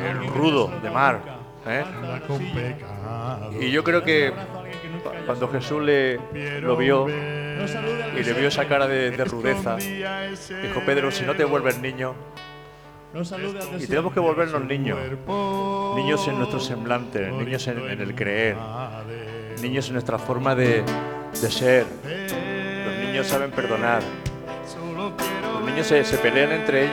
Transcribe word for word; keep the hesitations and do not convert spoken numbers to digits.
rudo de mar, ¿eh? Y yo creo que cuando Jesús le lo vio y le vio esa cara de, de rudeza, dijo: Pedro, si no te vuelves niño. Y tenemos que volvernos niños, niños en nuestro semblante, niños en, en el creer, niños en nuestra forma de, de ser. Los niños saben perdonar, los niños se, se pelean entre ellos.